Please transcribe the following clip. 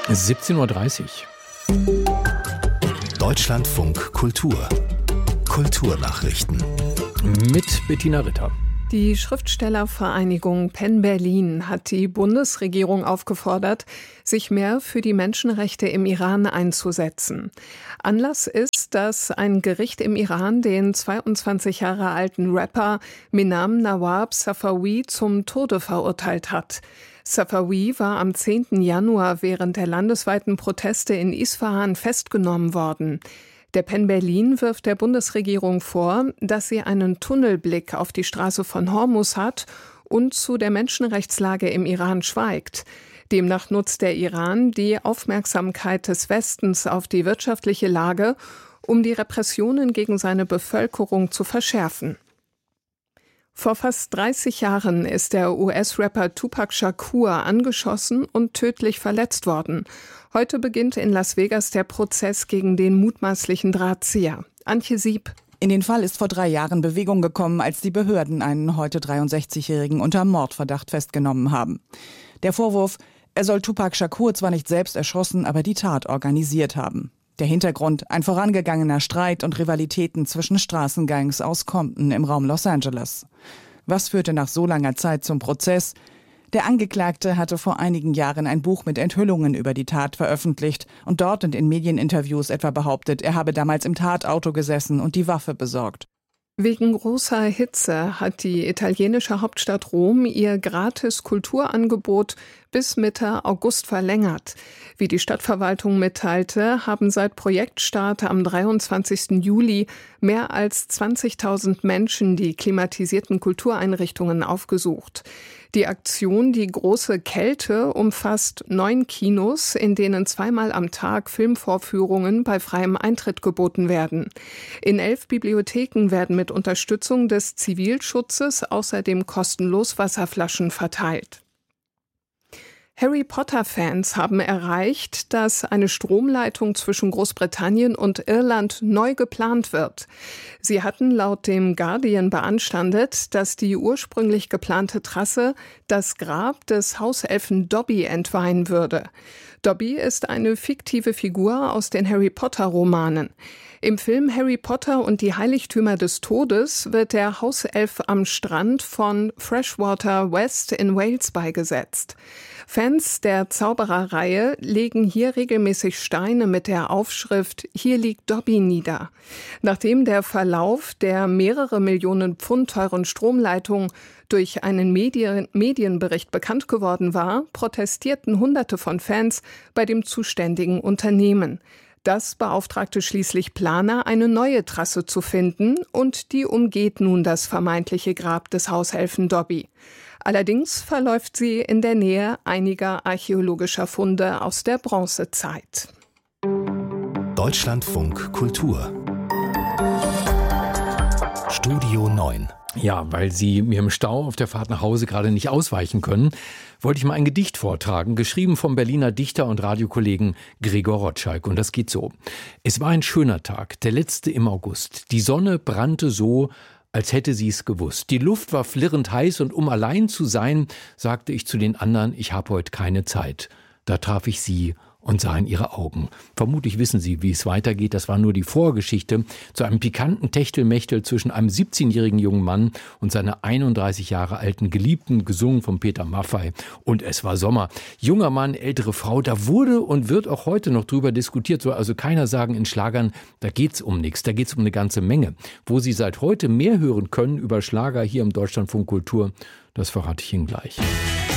17:30 Uhr. Deutschlandfunk Kultur. Kulturnachrichten. Mit Bettina Ritter. Die Schriftstellervereinigung PEN Berlin hat die Bundesregierung aufgefordert, sich mehr für die Menschenrechte im Iran einzusetzen. Anlass ist, dass ein Gericht im Iran den 22 Jahre alten Rapper Minam Nawab Safawi zum Tode verurteilt hat. Safawi war am 10. Januar während der landesweiten Proteste in Isfahan festgenommen worden. Der PEN Berlin wirft der Bundesregierung vor, dass sie einen Tunnelblick auf die Straße von Hormuz hat und zu der Menschenrechtslage im Iran schweigt. Demnach nutzt der Iran die Aufmerksamkeit des Westens auf die wirtschaftliche Lage, um die Repressionen gegen seine Bevölkerung zu verschärfen. Vor fast 30 Jahren ist der US-Rapper Tupac Shakur angeschossen und tödlich verletzt worden. Heute beginnt in Las Vegas der Prozess gegen den mutmaßlichen Drahtzieher. Antje Sieb. In den Fall ist vor 3 Jahren Bewegung gekommen, als die Behörden einen heute 63-Jährigen unter Mordverdacht festgenommen haben. Der Vorwurf: Er soll Tupac Shakur zwar nicht selbst erschossen, aber die Tat organisiert haben. Der Hintergrund: ein vorangegangener Streit und Rivalitäten zwischen Straßengangs aus Compton im Raum Los Angeles. Was führte nach so langer Zeit zum Prozess? Der Angeklagte hatte vor einigen Jahren ein Buch mit Enthüllungen über die Tat veröffentlicht und dort und in Medieninterviews etwa behauptet, er habe damals im Tatauto gesessen und die Waffe besorgt. Wegen großer Hitze hat die italienische Hauptstadt Rom ihr Gratis-Kulturangebot bis Mitte August verlängert. Wie die Stadtverwaltung mitteilte, haben seit Projektstart am 23. Juli mehr als 20.000 Menschen die klimatisierten Kultureinrichtungen aufgesucht. Die Aktion Die große Kälte umfasst 9 Kinos, in denen 2-mal am Tag Filmvorführungen bei freiem Eintritt geboten werden. In 11 Bibliotheken werden mit Unterstützung des Zivilschutzes außerdem kostenlos Wasserflaschen verteilt. Harry Potter-Fans haben erreicht, dass eine Stromleitung zwischen Großbritannien und Irland neu geplant wird. Sie hatten laut dem Guardian beanstandet, dass die ursprünglich geplante Trasse das Grab des Hauselfen Dobby entweihen würde. Dobby ist eine fiktive Figur aus den Harry-Potter-Romanen. Im Film Harry Potter und die Heiligtümer des Todes wird der Hauself am Strand von Freshwater West in Wales beigesetzt. Fans der Zaubererreihe legen hier regelmäßig Steine mit der Aufschrift »Hier liegt Dobby« nieder. Nachdem der Verlauf der mehrere Millionen Pfund teuren Stromleitung durch einen Medienbericht bekannt geworden war, protestierten Hunderte von Fans bei dem zuständigen Unternehmen. Das beauftragte schließlich Planer, eine neue Trasse zu finden, und die umgeht nun das vermeintliche Grab des Hauselfen Dobby. Allerdings verläuft sie in der Nähe einiger archäologischer Funde aus der Bronzezeit. Deutschlandfunk Kultur. Studio 9. Ja, weil Sie mir im Stau auf der Fahrt nach Hause gerade nicht ausweichen können, wollte ich mal ein Gedicht vortragen, geschrieben vom Berliner Dichter und Radiokollegen Gregor Rotschalk. Und das geht so. Es war ein schöner Tag, der letzte im August. Die Sonne brannte so, als hätte sie es gewusst. Die Luft war flirrend heiß und um allein zu sein, sagte ich zu den anderen, ich habe heute keine Zeit. Da traf ich sie und sah in ihre Augen. Vermutlich wissen Sie, wie es weitergeht. Das war nur die Vorgeschichte zu einem pikanten Techtelmechtel zwischen einem 17-jährigen jungen Mann und seiner 31 Jahre alten Geliebten, gesungen von Peter Maffay. Und es war Sommer. Junger Mann, ältere Frau, da wurde und wird auch heute noch drüber diskutiert. Soll also keiner sagen in Schlagern, da geht's um nichts, da geht's um eine ganze Menge. Wo Sie seit heute mehr hören können über Schlager hier im Deutschlandfunk Kultur, das verrate ich Ihnen gleich.